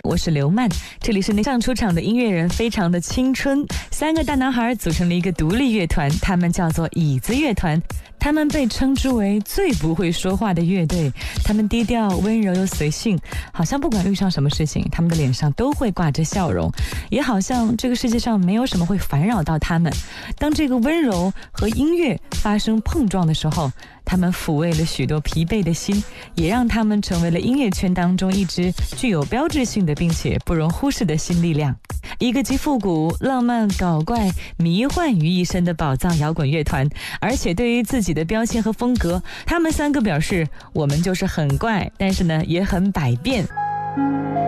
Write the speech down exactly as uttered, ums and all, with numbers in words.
我是刘曼，这里是那上出场的音乐人非常的青春，三个大男孩组成了一个独立乐团，他们叫做椅子乐团。他们被称之为最不会说话的乐队，他们低调温柔又随性，好像不管遇上什么事情，他们的脸上都会挂着笑容，也好像这个世界上没有什么会烦扰到他们。当这个温柔和音乐发生碰撞的时候，他们抚慰了许多疲惫的心，也让他们成为了音乐圈当中一支具有标志性的并且不容忽视的新力量。一个集复古、浪漫、搞怪、迷幻于一身的宝藏摇滚乐团，而且对于自己的标签和风格，他们三个表示，我们就是很怪，但是呢也很百变。